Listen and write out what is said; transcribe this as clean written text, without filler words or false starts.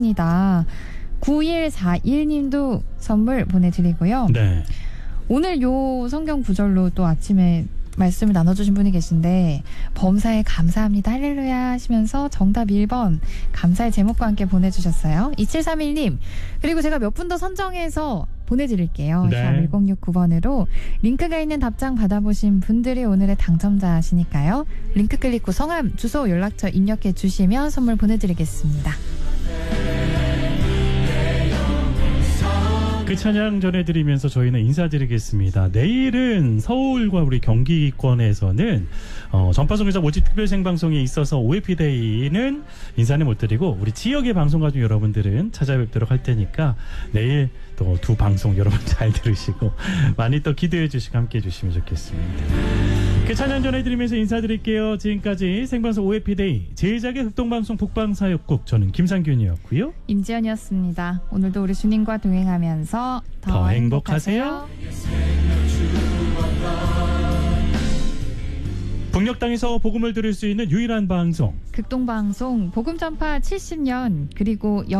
입니다. 9141님도 선물 보내드리고요. 네. 오늘 요 성경 구절로 또 아침에 말씀을 나눠주신 분이 계신데, 범사에 감사합니다 할렐루야 하시면서 정답 1번 감사의 제목과 함께 보내주셨어요. 2731님, 그리고 제가 몇 분 더 선정해서 보내드릴게요. 네. 1069번으로 링크가 있는 답장 받아보신 분들이 오늘의 당첨자시니까요. 링크 클릭 후 성함, 주소, 연락처 입력해 주시면 선물 보내드리겠습니다. 그 찬양 전해드리면서 저희는 인사드리겠습니다. 내일은 서울과 우리 경기권에서는 전파송에서 모집 특별 생방송에 있어서 OFDay는 인사는 못 드리고 우리 지역의 방송가족 여러분들은 찾아뵙도록 할 테니까 내일 또 두 방송 여러분 잘 들으시고 많이 또 기대해 주시고 함께 해주시면 좋겠습니다. 그 찬양 전해드리면서 인사드릴게요. 지금까지 생방송 OFDay 제작의 흑동방송 북방사역국, 저는 김상균이었고요. 임지연이었습니다. 오늘도 우리 주님과 동행하면서 더 행복하세요. 북녘 땅에서 복음을 들을 수 있는 유일한 방송, 극동방송 복음전파 70년, 그리고